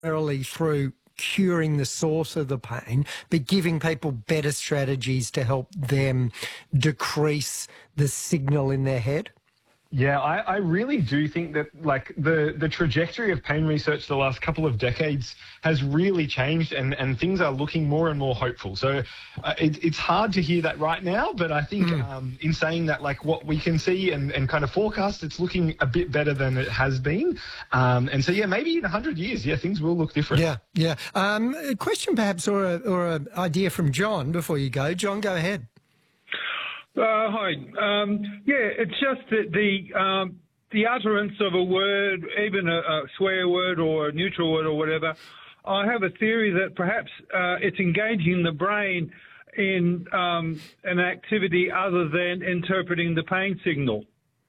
necessarily through curing the source of the pain, but giving people better strategies to help them decrease the signal in their head? Yeah, I really do think that like the trajectory of pain research the last couple of decades has really changed, and things are looking more and more hopeful. So it's hard to hear that right now, but I think in saying that, like what we can see and kind of forecast, it's looking a bit better than it has been. And so, yeah, maybe in 100 years, things will look different. Yeah. A question perhaps or an idea from John before you go. John, go ahead. Hi. It's just that the utterance of a word, even a swear word or a neutral word or whatever, I have a theory that perhaps it's engaging the brain in an activity other than interpreting the pain signal.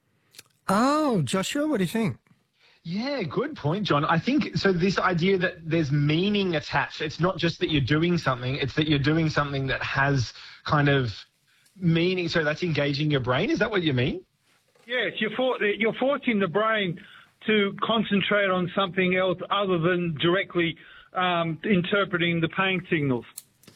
Oh, Joshua, what do you think? Yeah, good point, John. I think so. This idea that there's meaning attached, it's not just that you're doing something, it's that you're doing something that has kind of meaning. So that's engaging your brain. Is that what you mean? Yes, you're forcing the brain to concentrate on something else other than directly interpreting the pain signals.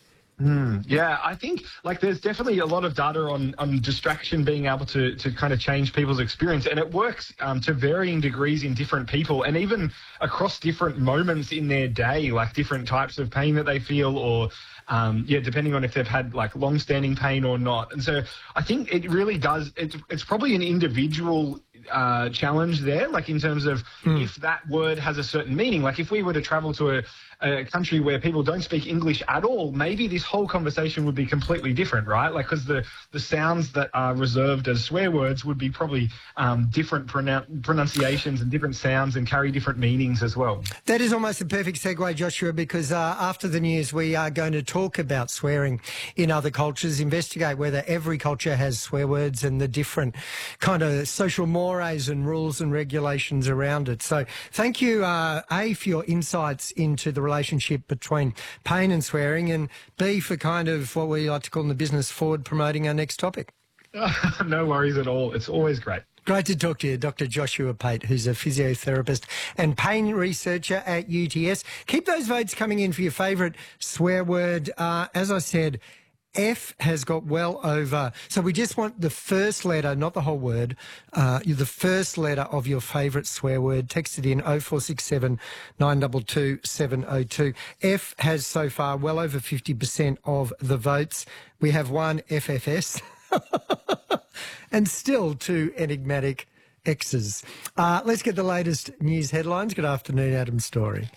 Yeah, I think like there's definitely a lot of data on distraction being able to kind of change people's experience, and it works to varying degrees in different people and even across different moments in their day, like different types of pain that they feel or depending on if they've had like long-standing pain or not. And so I think it really does, it's probably an individual challenge there, like in terms of if that word has a certain meaning. Like if we were to travel to a country where people don't speak English at all, maybe this whole conversation would be completely different, right? Like because the sounds that are reserved as swear words would be probably different pronunciations and different sounds and carry different meanings as well. That is almost a perfect segue, Joshua, because after the news we are going to talk about swearing in other cultures, investigate whether every culture has swear words and the different kind of social mores and rules and regulations around it. So thank you, A, for your insights into the relationship between pain and swearing, and B, for kind of what we like to call in the business forward promoting our next topic. No worries at all. It's always great. Great to talk to you, Dr. Joshua Pate, who's a physiotherapist and pain researcher at UTS. Keep those votes coming in for your favourite swear word. As I said, F has got well over. So we just want the first letter, not the whole word, the first letter of your favourite swear word. Text it in 0467 922 702. F has so far well over 50% of the votes. We have one FFS and still two enigmatic X's. Let's get the latest news headlines. Good afternoon, Adam Story.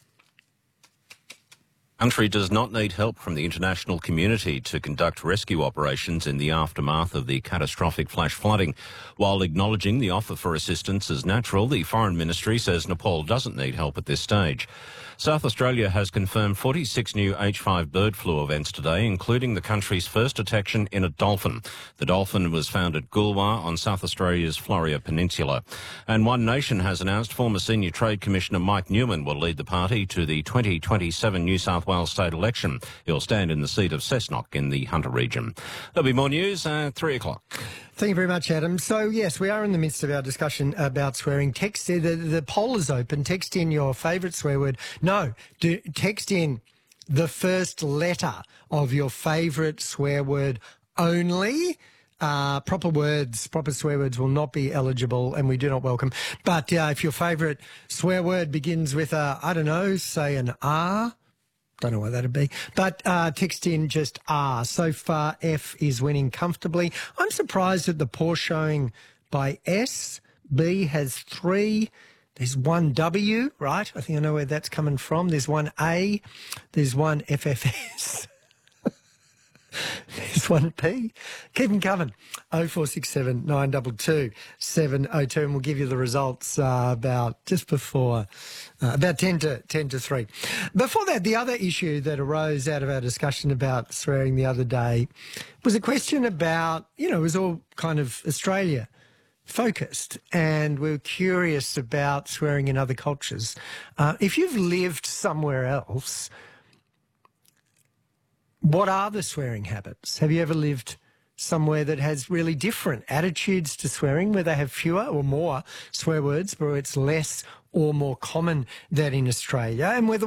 Country does not need help from the international community to conduct rescue operations in the aftermath of the catastrophic flash flooding. While acknowledging the offer for assistance as natural, the Foreign Ministry says Nepal doesn't need help at this stage. South Australia has confirmed 46 new H5 bird flu events today, including the country's first detection in a dolphin. The dolphin was found at Goolwa on South Australia's Florea Peninsula. And One Nation has announced former Senior Trade Commissioner Mike Newman will lead the party to the 2027 New South Wales state election. He'll stand in the seat of Cessnock in the Hunter region. There'll be more news at 3 o'clock. Thank you very much, Adam. So, yes, we are in the midst of our discussion about swearing. Text, the poll is open. Text in your favourite swear word. No, text in the first letter of your favourite swear word only. Proper swear words will not be eligible and we do not welcome. But if your favourite swear word begins with say an R, don't know what that'd be. But text in just R. So far, F is winning comfortably. I'm surprised at the poor showing by S. B has 3. There's one W, right? I think I know where that's coming from. There's one A. There's one FFS. There's one P. Keep them coming. 0467 922 702, and we'll give you the results about 10 to 3. Before that, the other issue that arose out of our discussion about swearing the other day was a question about, it was all kind of Australia focused, and we were curious about swearing in other cultures. If you've lived somewhere else, what are the swearing habits? Have you ever lived somewhere that has really different attitudes to swearing, where they have fewer or more swear words, where it's less or more common than in Australia, and whether